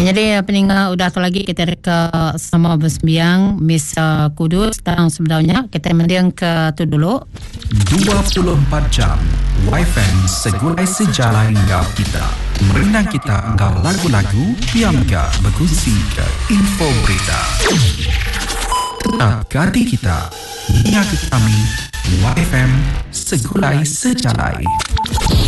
Jadi peningat udah tu lagi kita reka sama bersembiang Miss Kudus. Sekarang sebenarnya kita mendiang ke tu dulu 24 jam YFM segulai sejalan engkau kita. Merinang kita engkau lagu-lagu yang enggak berkusi ke info berita. Tetap ke hati kita. Ingat kami YFM segulai sejalan.